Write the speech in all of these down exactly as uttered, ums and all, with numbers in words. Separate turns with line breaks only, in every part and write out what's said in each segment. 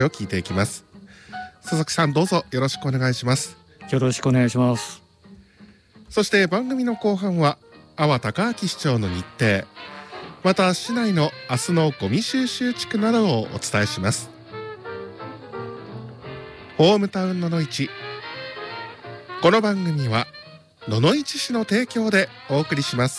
を聞いていきます。佐々木さん、どうぞよろしくお願いします。
よろしくお願いします。
そして番組の後半は阿波高明市長の日程、また市内の明日のゴミ収集地区などをお伝えします。ホームタウンののいち、この番組はののいち市の提供でお送りします。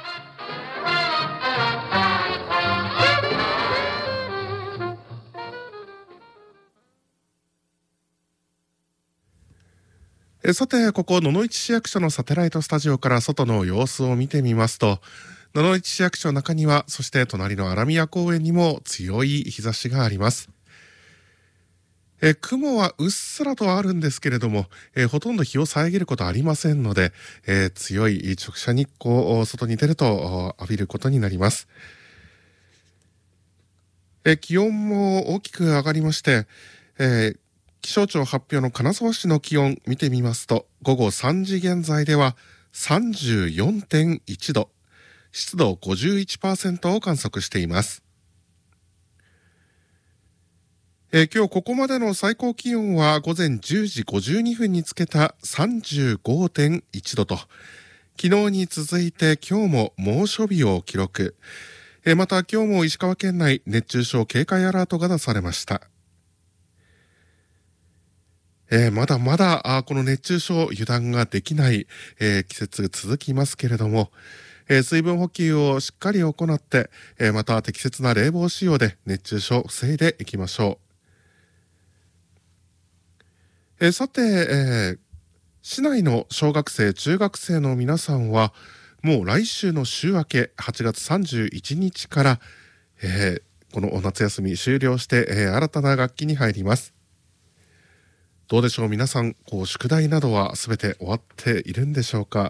えさて、ここ野々市市役所のサテライトスタジオから外の様子を見てみますと、野々市市役所の中には、そして隣の荒宮公園にも強い日差しがあります。え雲はうっすらとはあるんですけれども、えほとんど日を遮ることありませんので、え強い直射日光を外に出ると浴びることになります。え気温も大きく上がりまして、えー気象庁発表の金沢市の気温見てみますと、午後さんじ現在では さんじゅうよんてんいちど、湿度 ごじゅういちパーセント を観測しています。えー、今日ここまでの最高気温は午前じゅうじごじゅうにふんにつけた さんじゅうごてんいちどと、昨日に続いて今日も猛暑日を記録。えー、また今日も石川県内熱中症警戒アラートが出されました。えー、まだまだあこの熱中症油断ができない、えー、季節続きますけれども、えー、水分補給をしっかり行って、えー、また適切な冷房使用で熱中症を防いでいきましょう。えー、さて、えー、市内の小学生中学生の皆さんはもう来週の週明けはちがつさんじゅういちにちから、えー、この夏休み終了して、えー、新たな学期に入ります。どうでしょう、皆さん、こう宿題などはすべて終わっているんでしょうか。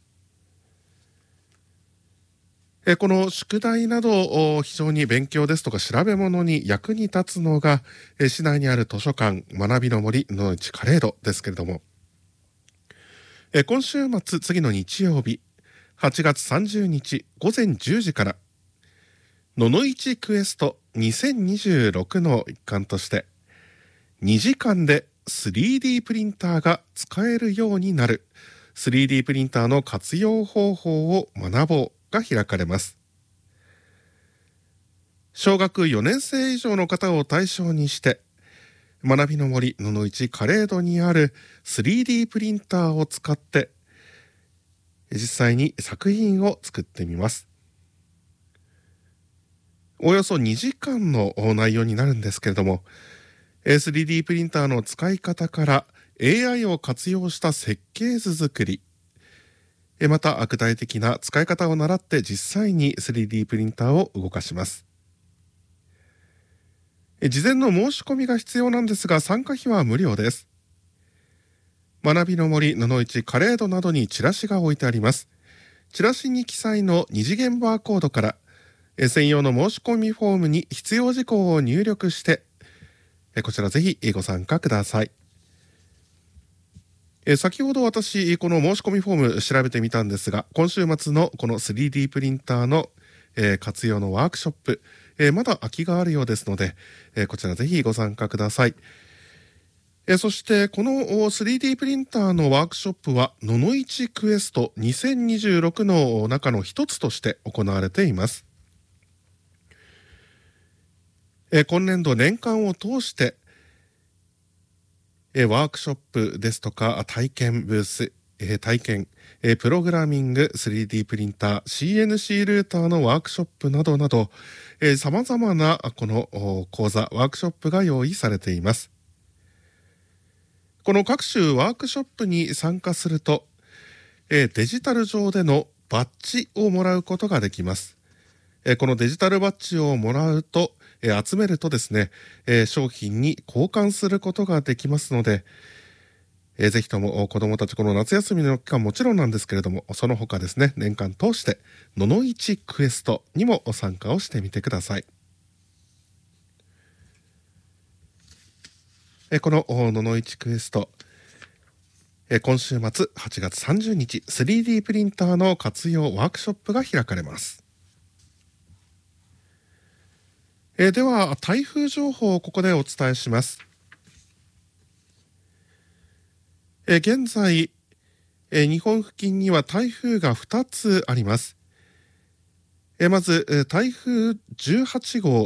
えこの宿題など非常に勉強ですとか調べ物に役に立つのが、え市内にある図書館学びの森のいちカレードですけれども、え今週末、次の日曜日はちがつさんじゅうにちごぜんじゅうじからののいちクエストにせんにじゅうろくの一環としてにじかんで スリーディー プリンターが使えるようになる スリーディー プリンターの活用方法を学ぼうが開かれます。小学よねん生以上の方を対象にして学びの森ののいちカレードにある スリーディー プリンターを使って実際に作品を作ってみます。およそにじかんの内容になるんですけれども、スリーディー プリンターの使い方から エーアイ を活用した設計図作り、また具体的な使い方を習って実際に スリーディー プリンターを動かします。事前の申し込みが必要なんですが、参加費は無料です。学びの森ののいちカレードなどにチラシが置いてあります。チラシに記載の二次元バーコードから専用の申し込みフォームに必要事項を入力してこちらぜひご参加ください。え先ほど私この申し込みフォーム調べてみたんですが、今週末のこの スリーディー プリンターの、え活用のワークショップ、えまだ空きがあるようですので、えこちらぜひご参加ください。えそしてこの スリーディー プリンターのワークショップはののいちクエストにせんにじゅうろくの中の一つとして行われています。え今年度年間を通してワークショップですとか体験ブース、体験、プログラミング、スリーディー プリンター、シーエヌシー ルーターのワークショップなどなど、様々なこの講座、ワークショップが用意されています。この各種ワークショップに参加すると、デジタル上でのバッジをもらうことができます。このデジタルバッジをもらうと、集めるとですね、商品に交換することができますので、ぜひとも子どもたちこの夏休みの期間もちろんなんですけれども、その他ですね、年間通してののいちクエストにも参加をしてみてください。このののいちクエスト、今週末はちがつさんじゅうにち スリーディー プリンターの活用ワークショップが開かれます。 えーでは台風情報をここでお伝えします。えー現在、えー日本付近には台風がふたつあります。えーまず、えー台風じゅうはちごう